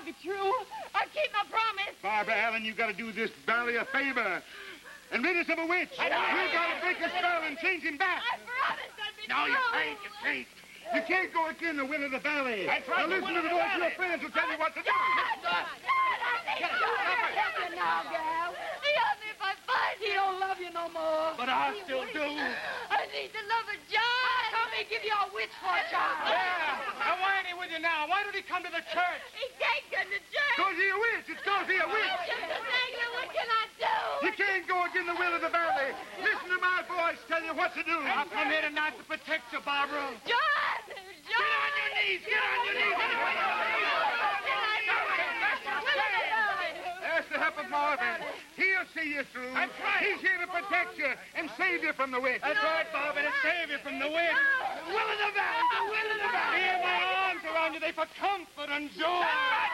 be true. I'll keep my promise. Barbara Allen, you got to do this valley a favor and rid us of a witch. We got to break a spell and change him back. I promise I'll be true. No, you can't. You can't. You can't go again the will of the valley. That's right. Now listen to the voice of your friends who tell you what to do. Help me now, gal. Help me if I find he don't love you no more. But I still do. I need the love of John. Come and give you a witch for a child. Yeah. Now, why ain't he with you now? Why don't he come to the church? He can't get to church. Cause he a witch. It's cause he a witch. Just a beggar. What can I do? You can't go again the will of the valley. Listen to my voice tell you what to do. I've come here tonight to protect you, Barbara. John! Get on your knees. Get on your knees. Ask the help of Marvin. He'll see you through. That's right. He's here to protect you and save you from the witch. That's right, Barbara, to save you from the witch. The will of the valley. The will of the valley. Here, my arms around you, they for comfort and joy.